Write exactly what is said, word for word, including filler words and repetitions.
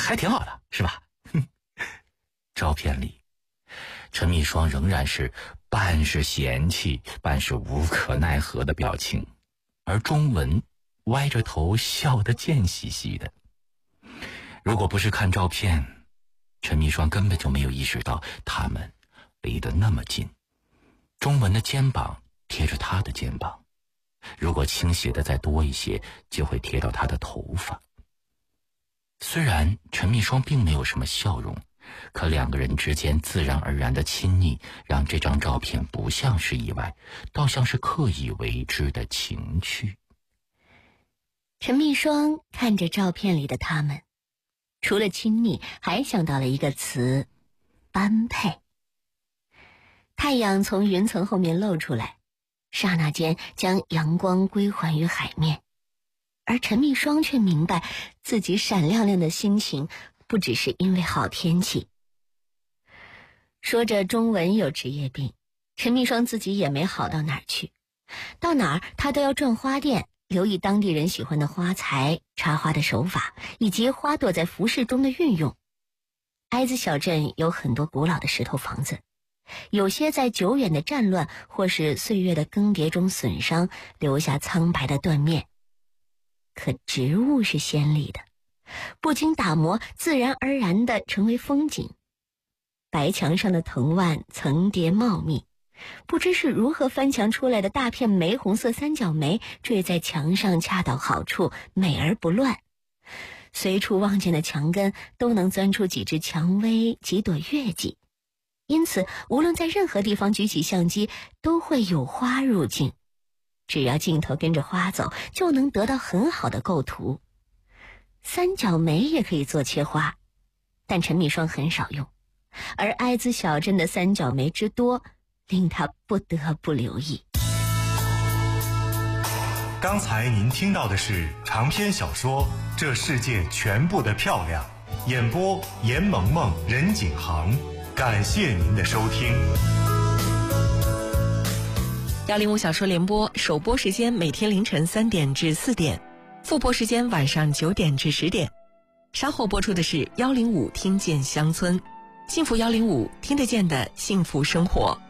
还挺好的，是吧？照片里，陈蜜霜仍然是半是嫌弃，半是无可奈何的表情，而钟文歪着头笑得贱兮兮的。如果不是看照片，陈蜜霜根本就没有意识到他们离得那么近。钟文的肩膀贴着他的肩膀，如果倾斜的再多一些，就会贴到他的头发。虽然陈蜜霜并没有什么笑容，可两个人之间自然而然的亲昵，让这张照片不像是意外，倒像是刻意为之的情趣。 陈蜜霜看着照片里的他们，除了亲昵，还想到了一个词：般配。太阳从云层后面露出来，刹那间将阳光归还于海面，而陈蜜霜却明白自己闪亮亮的心情不只是因为好天气。说着钟文有职业病，陈蜜霜自己也没好到哪儿去，到哪儿她都要转花店，留意当地人喜欢的花材、插花的手法，以及花朵在服饰中的运用。挨子小镇有很多古老的石头房子，有些在久远的战乱或是岁月的更迭中损伤，留下苍白的断面。可植物是鲜丽的，不经打磨，自然而然地成为风景。白墙上的藤蔓层叠茂密，不知是如何翻墙出来的大片玫红色三角梅缀在墙上恰到好处，美而不乱。随处望见的墙根都能钻出几只蔷薇，几朵月季，因此无论在任何地方举起相机，都会有花入镜。只要镜头跟着花走，就能得到很好的构图。三角梅也可以做切花，但陈蜜霜很少用，而挨子小镇的三角梅之多，令他不得不留意。 刚才您听到的是长篇小说《这世界全部的漂亮》，演播严萌萌、任景航。感谢您的收听。 幺零五小说联播首播时间每天凌晨三点至四点，复播时间晚上九点至十点。稍后播出的是幺零五听见乡村，幸福幺零五听得见的幸福生活。